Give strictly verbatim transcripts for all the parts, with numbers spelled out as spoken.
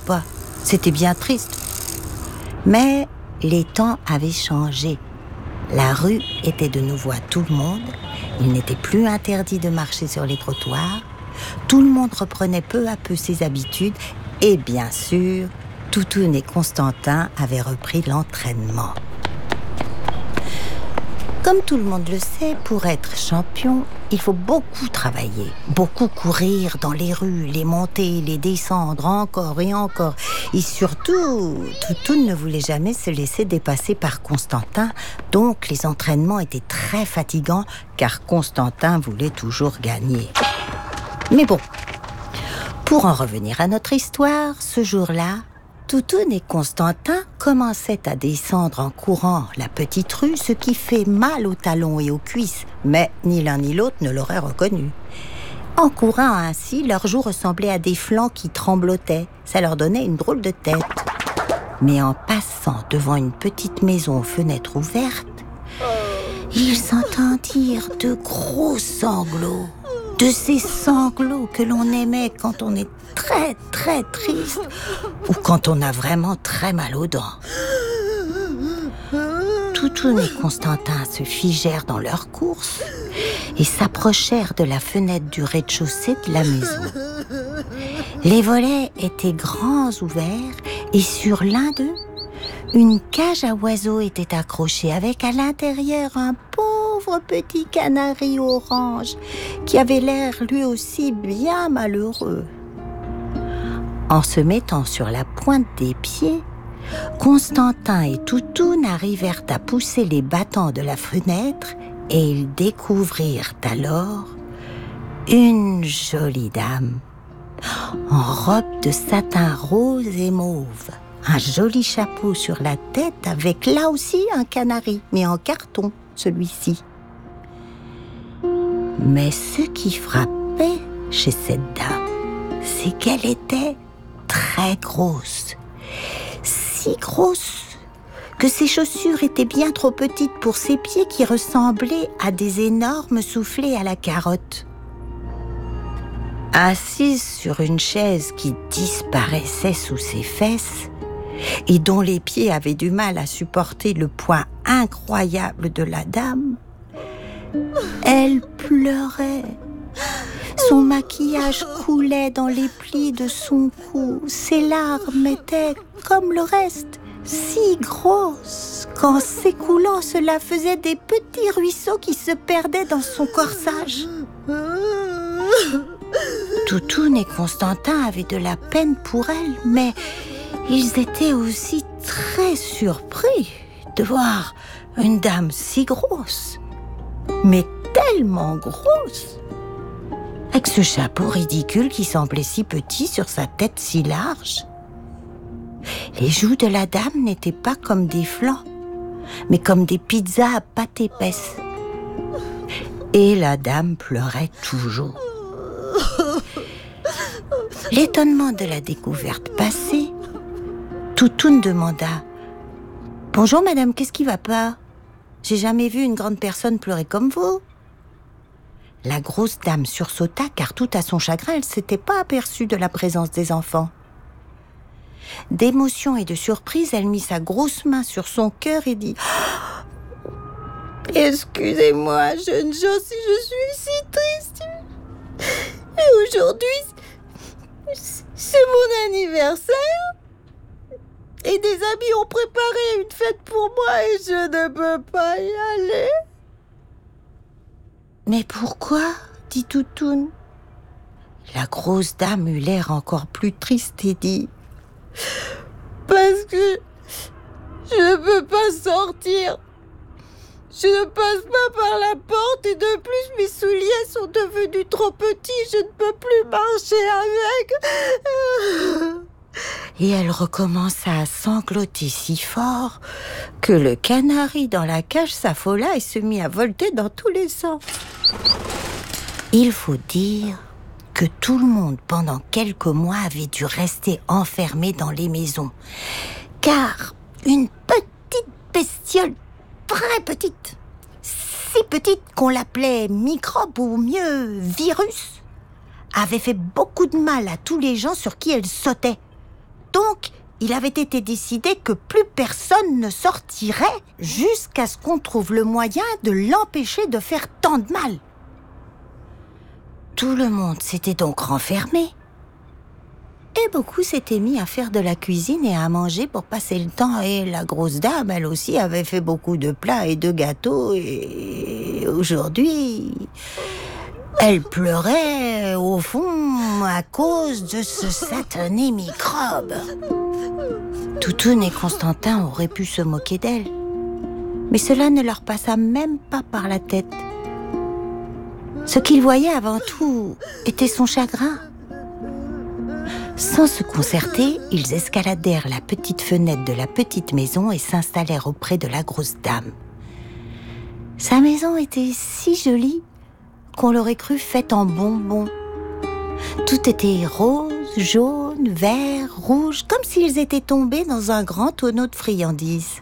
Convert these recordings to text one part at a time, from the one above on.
pas. C'était bien triste. Mais les temps avaient changé. La rue était de nouveau à tout le monde. Il n'était plus interdit de marcher sur les trottoirs. Tout le monde reprenait peu à peu ses habitudes. Et bien sûr, Toutoune et Constantin avaient repris l'entraînement. Comme tout le monde le sait, pour être champion, il faut beaucoup travailler, beaucoup courir dans les rues, les monter, les descendre, encore et encore. Et surtout, Toutoune ne voulait jamais se laisser dépasser par Constantin, donc les entraînements étaient très fatigants, car Constantin voulait toujours gagner. Mais bon, pour en revenir à notre histoire, ce jour-là, Toutoune et Constantin commençaient à descendre en courant la petite rue, ce qui fait mal aux talons et aux cuisses, mais ni l'un ni l'autre ne l'auraient reconnu. En courant ainsi, leurs joues ressemblaient à des flancs qui tremblotaient. Ça leur donnait une drôle de tête. Mais en passant devant une petite maison aux fenêtres ouvertes, ils entendirent de gros sanglots. De ces sanglots que l'on émet quand on est très très triste ou quand on a vraiment très mal aux dents. Toutoune et Constantin se figèrent dans leur course et s'approchèrent de la fenêtre du rez-de-chaussée de la maison. Les volets étaient grands ouverts et sur l'un d'eux, une cage à oiseaux était accrochée avec à l'intérieur un pauvre petit canari orange qui avait l'air lui aussi bien malheureux. En se mettant sur la pointe des pieds, Constantin et Toutoune arrivèrent à pousser les battants de la fenêtre et ils découvrirent alors une jolie dame en robe de satin rose et mauve, un joli chapeau sur la tête avec là aussi un canari, mais en carton, celui-ci. Mais ce qui frappait chez cette dame, c'est qu'elle était très grosse. Si grosse que ses chaussures étaient bien trop petites pour ses pieds qui ressemblaient à des énormes soufflets à la carotte. Assise sur une chaise qui disparaissait sous ses fesses et dont les pieds avaient du mal à supporter le poids incroyable de la dame, elle pleurait. Son maquillage coulait dans les plis de son cou. Ses larmes étaient, comme le reste, si grosses qu'en s'écoulant, cela faisait des petits ruisseaux qui se perdaient dans son corsage. Toutoune et Constantin avaient de la peine pour elle, mais ils étaient aussi très surpris de voir une dame si grosse, mais tellement grosse, avec ce chapeau ridicule qui semblait si petit sur sa tête si large. Les joues de la dame n'étaient pas comme des flancs, mais comme des pizzas à pâte épaisse. Et la dame pleurait toujours. L'étonnement de la découverte passée, Toutoune demanda « Bonjour madame, qu'est-ce qui va pas? J'ai jamais vu une grande personne pleurer comme vous. » La grosse dame sursauta car tout à son chagrin, elle ne s'était pas aperçue de la présence des enfants. D'émotion et de surprise, elle mit sa grosse main sur son cœur et dit « Excusez-moi, jeune gens, si je suis si triste. Et aujourd'hui, c'est mon anniversaire. Et des amis ont préparé une fête pour moi et je ne peux pas y aller. » « Mais pourquoi ?» dit Toutoune. La grosse dame eut l'air encore plus triste et dit « Parce que je ne peux pas sortir. Je ne passe pas par la porte et de plus mes souliers sont devenus trop petits. Je ne peux plus marcher avec. » Et elle recommença à sangloter si fort que le canari dans la cage s'affola et se mit à volter dans tous les sens. Il faut dire que tout le monde, pendant quelques mois, avait dû rester enfermé dans les maisons. Car une petite bestiole, très petite, si petite qu'on l'appelait microbe ou mieux virus, avait fait beaucoup de mal à tous les gens sur qui elle sautait. Donc, il avait été décidé que plus personne ne sortirait jusqu'à ce qu'on trouve le moyen de l'empêcher de faire tant de mal. Tout le monde s'était donc renfermé. Et beaucoup s'étaient mis à faire de la cuisine et à manger pour passer le temps. Et la grosse dame, elle aussi, avait fait beaucoup de plats et de gâteaux. Et aujourd'hui, elle pleurait, au fond, à cause de ce satané microbe. Toutoune et Constantin auraient pu se moquer d'elle. Mais cela ne leur passa même pas par la tête. Ce qu'ils voyaient avant tout était son chagrin. Sans se concerter, ils escaladèrent la petite fenêtre de la petite maison et s'installèrent auprès de la grosse dame. Sa maison était si jolie qu'on l'aurait cru faite en bonbons. Tout était rose, jaune, vert, rouge, comme s'ils étaient tombés dans un grand tonneau de friandises.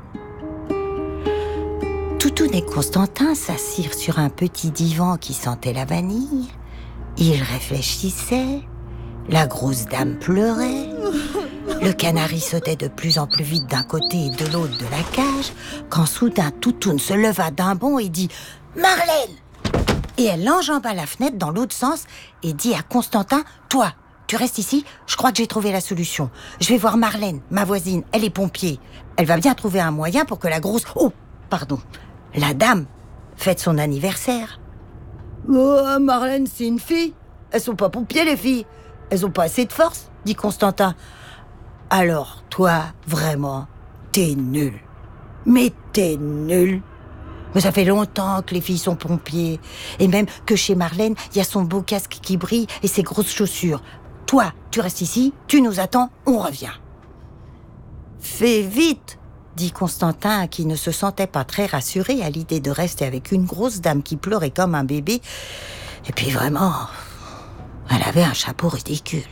Toutoune et Constantin s'assirent sur un petit divan qui sentait la vanille. Ils réfléchissaient. La grosse dame pleurait. Le canari sautait de plus en plus vite d'un côté et de l'autre de la cage, quand soudain Toutoune se leva d'un bond et dit « Marlène !» Et elle enjamba la fenêtre dans l'autre sens et dit à Constantin « Toi, tu restes ici, je crois que j'ai trouvé la solution. Je vais voir Marlène, ma voisine, elle est pompier. Elle va bien trouver un moyen pour que la grosse... Oh, pardon, la dame fête son anniversaire. »« Oh, Marlène, c'est une fille. Elles sont pas pompiers, les filles. Elles ont pas assez de force, dit Constantin. Alors, toi, vraiment, t'es nul. Mais t'es nul. Mais ça fait longtemps que les filles sont pompiers. Et même que chez Marlène, il y a son beau casque qui brille et ses grosses chaussures. Toi, tu restes ici, tu nous attends, on revient. Fais vite, dit Constantin, qui ne se sentait pas très rassuré à l'idée de rester avec une grosse dame qui pleurait comme un bébé. Et puis vraiment... elle avait un chapeau ridicule.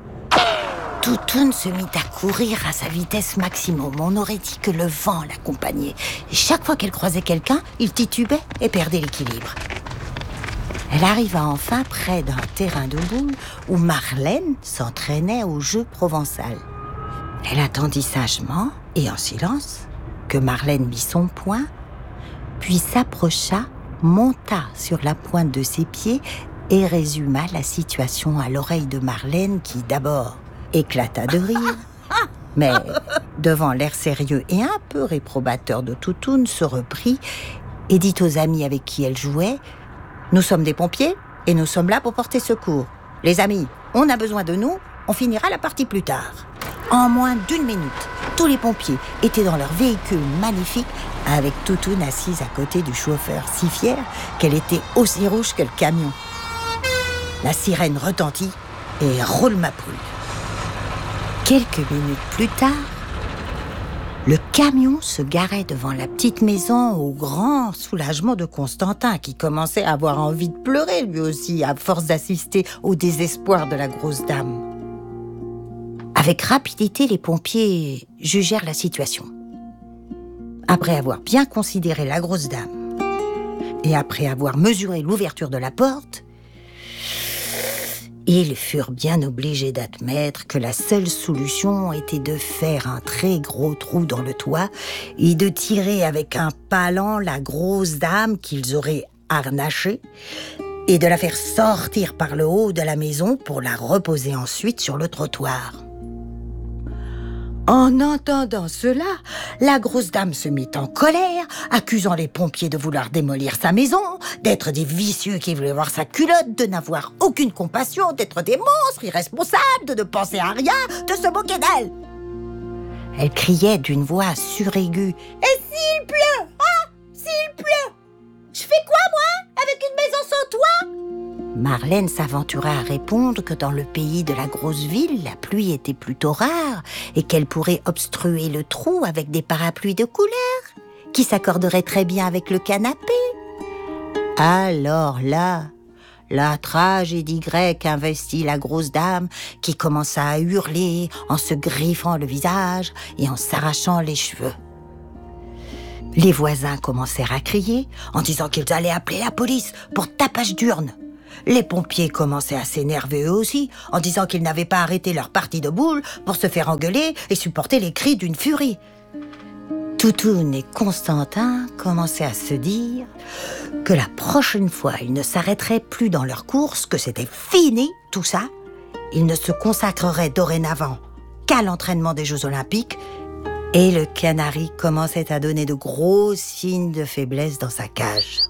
Toutoune se mit à courir à sa vitesse maximum. On aurait dit que le vent l'accompagnait. Et chaque fois qu'elle croisait quelqu'un, il titubait et perdait l'équilibre. Elle arriva enfin près d'un terrain de boules où Marlène s'entraînait au jeu provençal. Elle attendit sagement et en silence que Marlène mit son poing, puis s'approcha, monta sur la pointe de ses pieds et résuma la situation à l'oreille de Marlène qui, d'abord, éclata de rire, mais, devant l'air sérieux et un peu réprobateur de Toutoune, se reprit et dit aux amis avec qui elle jouait « Nous sommes des pompiers et nous sommes là pour porter secours. Les amis, on a besoin de nous, on finira la partie plus tard. » En moins d'une minute, tous les pompiers étaient dans leur véhicule magnifique avec Toutoune assise à côté du chauffeur, si fière qu'elle était aussi rouge que le camion. La sirène retentit et roule ma poule. Quelques minutes plus tard, le camion se garait devant la petite maison au grand soulagement de Constantin qui commençait à avoir envie de pleurer lui aussi à force d'assister au désespoir de la grosse dame. Avec rapidité, les pompiers jugèrent la situation. Après avoir bien considéré la grosse dame et après avoir mesuré l'ouverture de la porte, ils furent bien obligés d'admettre que la seule solution était de faire un très gros trou dans le toit et de tirer avec un palan la grosse dame qu'ils auraient harnachée et de la faire sortir par le haut de la maison pour la reposer ensuite sur le trottoir. En entendant cela, la grosse dame se mit en colère, accusant les pompiers de vouloir démolir sa maison, d'être des vicieux qui voulaient voir sa culotte, de n'avoir aucune compassion, d'être des monstres irresponsables, de ne penser à rien, de se moquer d'elle. Elle criait d'une voix suraiguë « Et s'il pleut, hein, s'il pleut, je fais quoi moi, avec une maison sans toit ?» Marlène s'aventura à répondre que dans le pays de la grosse ville, la pluie était plutôt rare et qu'elle pourrait obstruer le trou avec des parapluies de couleur qui s'accorderaient très bien avec le canapé. Alors là, la tragédie grecque investit la grosse dame qui commença à hurler en se griffant le visage et en s'arrachant les cheveux. Les voisins commencèrent à crier en disant qu'ils allaient appeler la police pour tapage d'urne. Les pompiers commençaient à s'énerver eux aussi, en disant qu'ils n'avaient pas arrêté leur partie de boules pour se faire engueuler et supporter les cris d'une furie. Toutoune et Constantin commençaient à se dire que la prochaine fois, ils ne s'arrêteraient plus dans leur course, que c'était fini, tout ça. Ils ne se consacreraient dorénavant qu'à l'entraînement des Jeux Olympiques, et le canari commençait à donner de gros signes de faiblesse dans sa cage.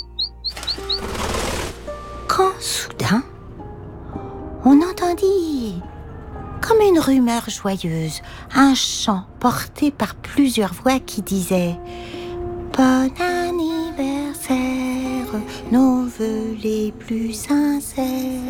Quand, soudain, on entendit, comme une rumeur joyeuse, un chant porté par plusieurs voix qui disait « Bon anniversaire, nos vœux les plus sincères ».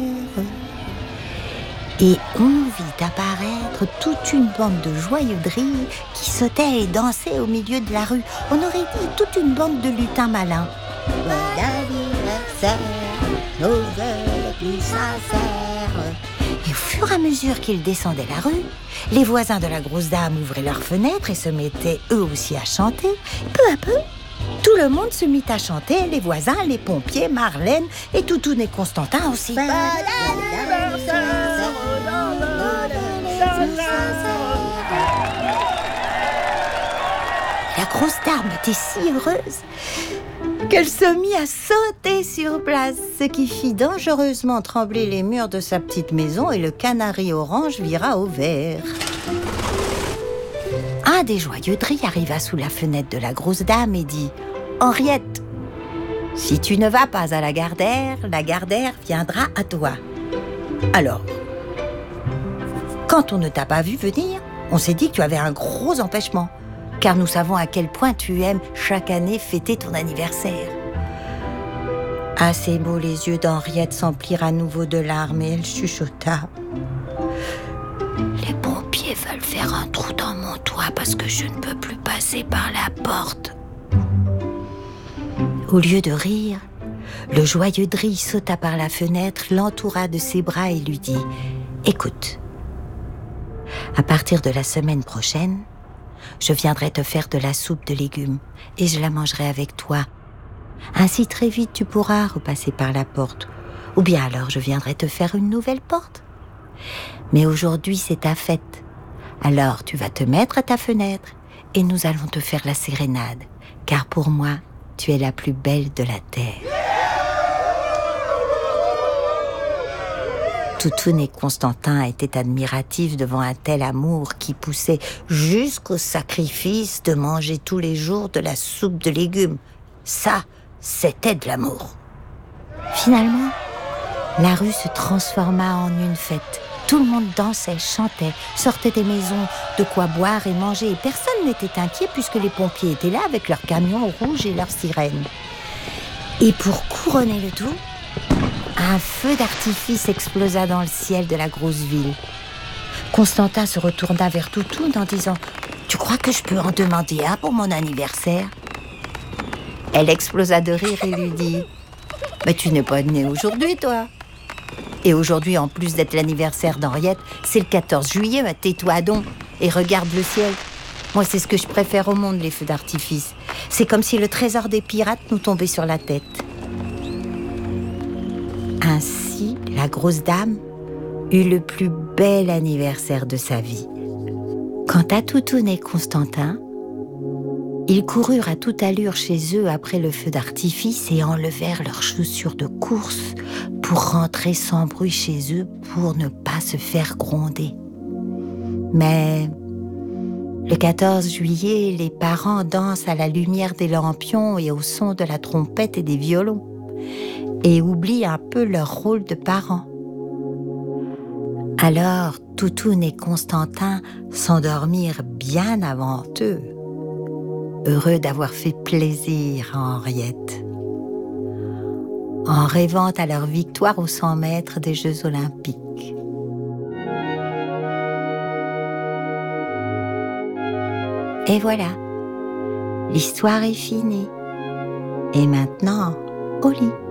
Et on vit apparaître toute une bande de joyeux drilles qui sautaient et dansaient au milieu de la rue. On aurait dit toute une bande de lutins malins. Bon anniversaire, nos vœux les plus sincères. Et au fur et à mesure qu'ils descendaient la rue, les voisins de la grosse dame ouvraient leurs fenêtres et se mettaient eux aussi à chanter. Peu à peu, tout le monde se mit à chanter, les voisins, les pompiers, Marlène et Toutoune et Constantin aussi. Bon anniversaire. La grosse dame était si heureuse qu'elle se mit à sauter sur place, ce qui fit dangereusement trembler les murs de sa petite maison et le canari orange vira au vert. Un des joyeux drilles arriva sous la fenêtre de la grosse dame et dit « Henriette, si tu ne vas pas à la Gardère, la Gardère viendra à toi. » Alors, quand on ne t'a pas vu venir, on s'est dit que tu avais un gros empêchement, car nous savons à quel point tu aimes chaque année fêter ton anniversaire. À ces mots, les yeux d'Henriette s'emplirent à nouveau de larmes et elle chuchota. Les pompiers veulent faire un trou dans mon toit parce que je ne peux plus passer par la porte. Au lieu de rire, le joyeux drille sauta par la fenêtre, l'entoura de ses bras et lui dit « Écoute, à partir de la semaine prochaine, je viendrai te faire de la soupe de légumes et je la mangerai avec toi. Ainsi très vite tu pourras repasser par la porte. Ou bien alors je viendrai te faire une nouvelle porte. Mais aujourd'hui c'est ta fête. Alors tu vas te mettre à ta fenêtre et nous allons te faire la sérénade. Car pour moi, tu es la plus belle de la terre. » Toutoune et Constantin étaient admiratifs devant un tel amour qui poussait jusqu'au sacrifice de manger tous les jours de la soupe de légumes. Ça, c'était de l'amour. Finalement, la rue se transforma en une fête. Tout le monde dansait, chantait, sortait des maisons, de quoi boire et manger. Et personne n'était inquiet puisque les pompiers étaient là avec leurs camions rouges et leurs sirènes. Et pour couronner le tout, un feu d'artifice explosa dans le ciel de la grosse ville. Constantin se retourna vers Toutoune en disant « Tu crois que je peux en demander un pour mon anniversaire ?» Elle explosa de rire et lui dit « Mais tu n'es pas née aujourd'hui, toi !» Et aujourd'hui, en plus d'être l'anniversaire d'Henriette, c'est le quatorze juillet, bah tais-toi donc et regarde le ciel. Moi, c'est ce que je préfère au monde, les feux d'artifice. C'est comme si le trésor des pirates nous tombait sur la tête. Ainsi, la grosse dame eut le plus bel anniversaire de sa vie. Quant à Toutoune et Constantin, ils coururent à toute allure chez eux après le feu d'artifice et enlevèrent leurs chaussures de course pour rentrer sans bruit chez eux pour ne pas se faire gronder. Mais le quatorze juillet, les parents dansent à la lumière des lampions et au son de la trompette et des violons et oublient un peu leur rôle de parents. Alors, Toutoune et Constantin s'endormirent bien avant eux, heureux d'avoir fait plaisir à Henriette, en rêvant à leur victoire aux cent mètres des Jeux Olympiques. Et voilà, l'histoire est finie. Et maintenant, au lit.